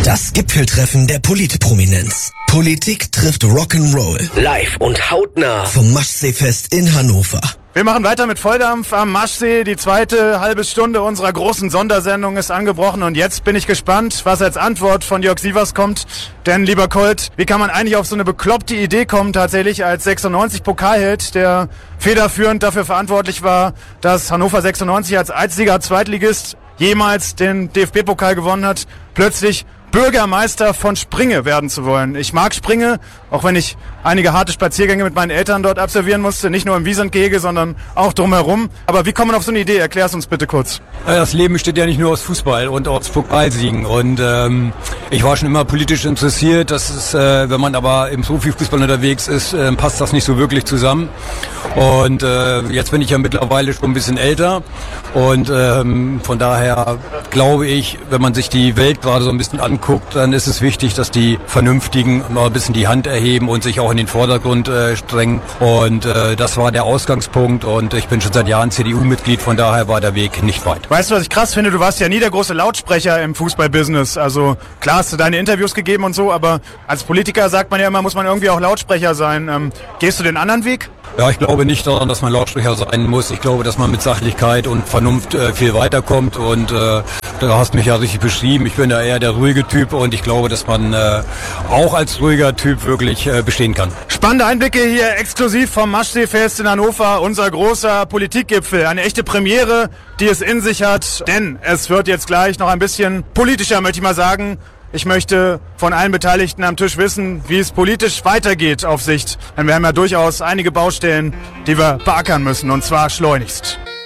Das Gipfeltreffen der Politprominenz. Politik trifft Rock'n'Roll. Live und hautnah vom Maschseefest in Hannover. Wir machen weiter mit Volldampf am Maschsee. Die zweite halbe Stunde unserer großen Sondersendung ist angebrochen und jetzt bin ich gespannt, was als Antwort von Jörg Sievers kommt. Denn, lieber Colt, wie kann man eigentlich auf so eine bekloppte Idee kommen, tatsächlich als 96 Pokalheld, der federführend dafür verantwortlich war, dass Hannover 96 als einziger Zweitligist jemals den DFB-Pokal gewonnen hat, plötzlich Bürgermeister von Springe werden zu wollen. Ich mag Springe, auch wenn ich einige harte Spaziergänge mit meinen Eltern dort absolvieren musste, nicht nur im Wiesentgehege, sondern auch drumherum. Aber wie kommt man auf so eine Idee? Erklär es uns bitte kurz. Das Leben besteht ja nicht nur aus Fußball und aus Pokalsiegen. Und ich war schon immer politisch interessiert. Das ist, wenn man aber im Profifußball unterwegs ist, passt das nicht so wirklich zusammen. Und jetzt bin ich ja mittlerweile schon ein bisschen älter. Und von daher glaube ich, wenn man sich die Welt gerade so ein bisschen anguckt, dann ist es wichtig, dass die Vernünftigen mal ein bisschen die Hand erheben und sich auch in den Vordergrund drängen. Und das war der Ausgangspunkt. Und ich bin schon seit Jahren CDU-Mitglied, von daher war der Weg nicht weit. Weißt du, was ich krass finde? Du warst ja nie der große Lautsprecher im Fußballbusiness. Also klar hast du deine Interviews gegeben und so, aber als Politiker sagt man ja immer, muss man irgendwie auch Lautsprecher sein. Gehst du den anderen Weg? Ja, ich glaube nicht daran, dass man Lautsprecher sein muss. Ich glaube, dass man mit Sachlichkeit und Vernunft viel weiterkommt. Und du hast mich ja richtig beschrieben. Ich bin ja eher der ruhige Typ und ich glaube, dass man auch als ruhiger Typ wirklich bestehen kann. Spannende Einblicke hier exklusiv vom Maschseefest in Hannover, unser großer Politikgipfel. Eine echte Premiere, die es in sich hat, denn es wird jetzt gleich noch ein bisschen politischer, möchte ich mal sagen. Ich möchte von allen Beteiligten am Tisch wissen, wie es politisch weitergeht auf Sicht. Denn wir haben ja durchaus einige Baustellen, die wir beackern müssen, und zwar schleunigst.